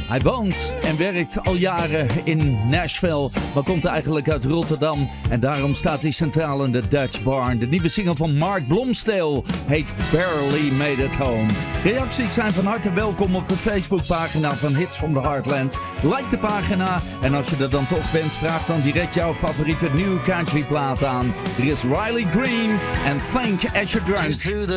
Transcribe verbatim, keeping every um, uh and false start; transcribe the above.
Hij woont en werkt al jaren in Nashville, maar komt eigenlijk uit Rotterdam. En daarom staat hij centraal in de Dutch Barn. De nieuwe single van Mark Blomsteel heet Barely Made It Home. Reacties zijn van harte welkom op de Facebookpagina van Hits from the Heartland. Like de pagina en als je er dan toch bent, vraag dan direct jouw favoriete New Country plaat aan. Er is Riley Green en Think As You're Drunk.